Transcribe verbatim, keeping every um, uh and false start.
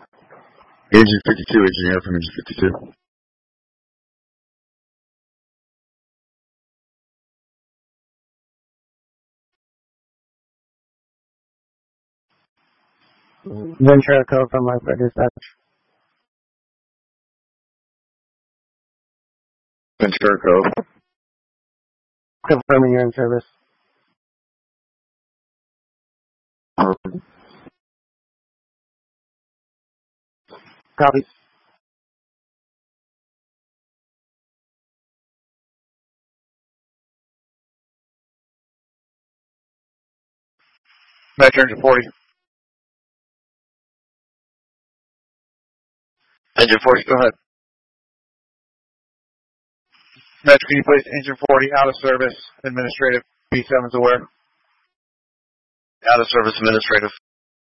Engine fifty-two, engineer from engine fifty-two. Ventura Cove from my dispatch. Ventura Cove. Confirming you're in service. Copy. Metro engine forty. Engine forty, go ahead. Metro, can you place engine forty out of service, administrative, B seven's aware? Out of service, administrative.